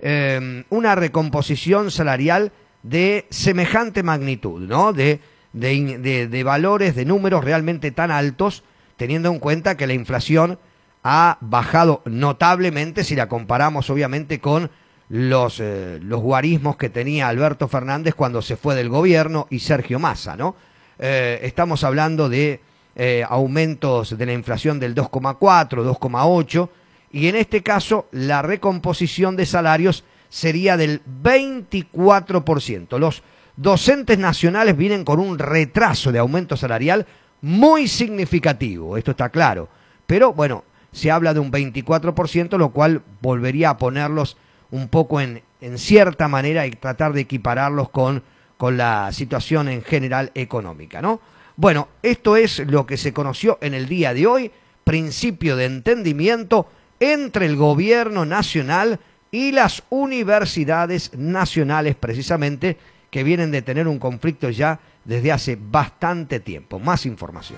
una recomposición salarial de semejante magnitud, ¿no? De valores, de números realmente tan altos, teniendo en cuenta que la inflación ha bajado notablemente si la comparamos obviamente con los guarismos que tenía Alberto Fernández cuando se fue del gobierno y Sergio Massa, ¿no? Estamos hablando de aumentos de la inflación del 2,4, 2,8, y en este caso la recomposición de salarios sería del 24%. Los docentes nacionales vienen con un retraso de aumento salarial muy significativo, esto está claro, pero bueno, se habla de un 24%, lo cual volvería a ponerlos un poco en cierta manera y tratar de equipararlos con la situación en general económica, ¿no? Bueno, esto es lo que se conoció en el día de hoy, principio de entendimiento entre el gobierno nacional y las universidades nacionales, precisamente, que vienen de tener un conflicto ya desde hace bastante tiempo. Más información.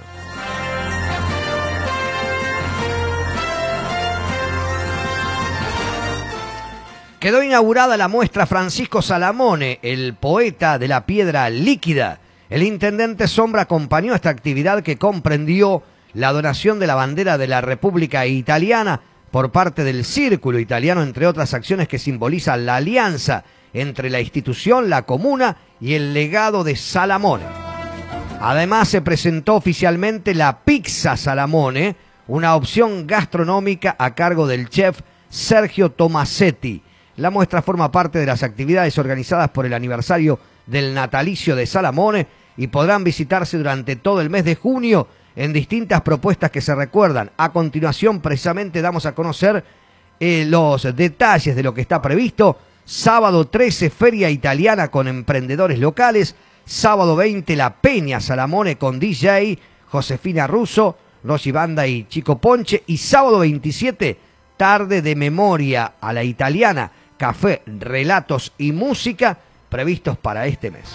Quedó inaugurada la muestra Francisco Salamone, el poeta de la piedra líquida. El intendente Sombra acompañó esta actividad que comprendió la donación de la bandera de la República Italiana por parte del Círculo Italiano, entre otras acciones que simbolizan la alianza entre la institución, la comuna y el legado de Salamone. Además se presentó oficialmente la pizza Salamone, una opción gastronómica a cargo del chef Sergio Tomasetti. La muestra forma parte de las actividades organizadas por el aniversario del natalicio de Salamone y podrán visitarse durante todo el mes de junio en distintas propuestas que se recuerdan. A continuación, precisamente, damos a conocer los detalles de lo que está previsto. Sábado 13, Feria Italiana con emprendedores locales. Sábado 20, La Peña Salamone con DJ, Josefina Russo, Rosy Banda y Chico Ponche. Y sábado 27, Tarde de Memoria a la Italiana, café, relatos y música previstos para este mes.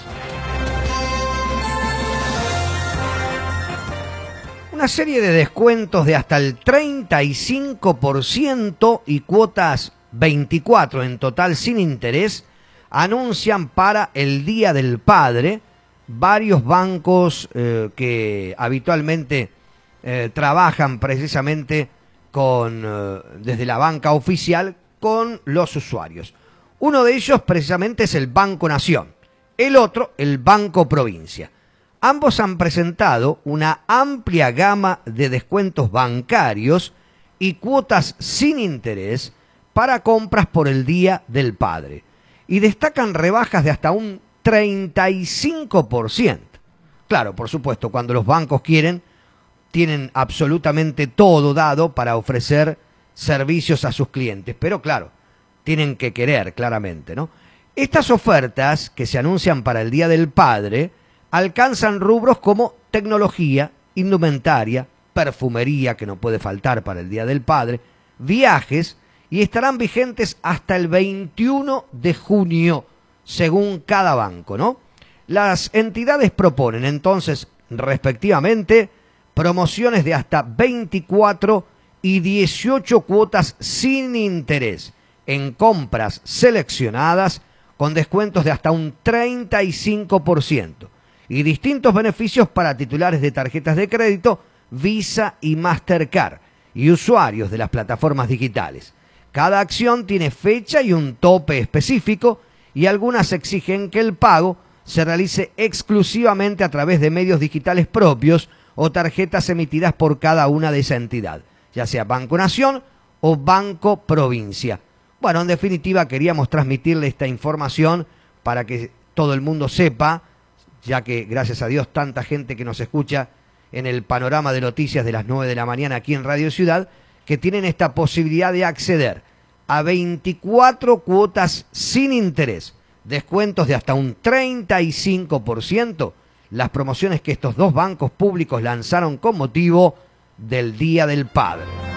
Una serie de descuentos de hasta el 35% y cuotas 24 en total sin interés anuncian para el Día del Padre varios bancos que habitualmente trabajan precisamente desde la banca oficial con los usuarios. Uno de ellos precisamente es el Banco Nación, el otro el Banco Provincia. Ambos han presentado una amplia gama de descuentos bancarios y cuotas sin interés para compras por el Día del Padre. Y destacan rebajas de hasta un 35%. Claro, por supuesto, cuando los bancos quieren, tienen absolutamente todo dado para ofrecer servicios a sus clientes. Pero claro, tienen que querer, claramente, ¿no? Estas ofertas que se anuncian para el Día del Padre alcanzan rubros como tecnología, indumentaria, perfumería, que no puede faltar para el Día del Padre, viajes, y estarán vigentes hasta el 21 de junio, según cada banco, ¿no? Las entidades proponen entonces, respectivamente, promociones de hasta 24 y 18 cuotas sin interés en compras seleccionadas con descuentos de hasta un 35%. Y distintos beneficios para titulares de tarjetas de crédito, Visa y Mastercard, y usuarios de las plataformas digitales. Cada acción tiene fecha y un tope específico, y algunas exigen que el pago se realice exclusivamente a través de medios digitales propios o tarjetas emitidas por cada una de esa entidad, ya sea Banco Nación o Banco Provincia. Bueno, en definitiva queríamos transmitirle esta información para que todo el mundo sepa, ya que gracias a Dios tanta gente que nos escucha en el panorama de noticias de las 9 de la mañana aquí en Radio Ciudad, que tienen esta posibilidad de acceder a 24 cuotas sin interés, descuentos de hasta un 35%, las promociones que estos dos bancos públicos lanzaron con motivo del Día del Padre.